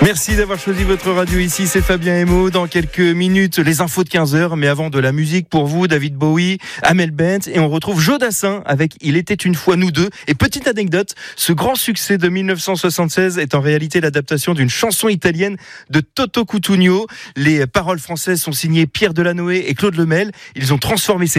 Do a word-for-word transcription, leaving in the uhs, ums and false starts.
Merci d'avoir choisi votre radio ici, c'est Fabien Emo. Dans quelques minutes, les infos de quinze heures, mais avant de la musique pour vous, David Bowie, Amel Bent, et on retrouve Joe Dassin avec Il était une fois nous deux. Et petite anecdote, ce grand succès de dix-neuf cent soixante-seize est en réalité l'adaptation d'une chanson italienne de Toto Cutugno. Les paroles françaises sont signées Pierre Delanoë et Claude Lemel. Ils ont transformé ces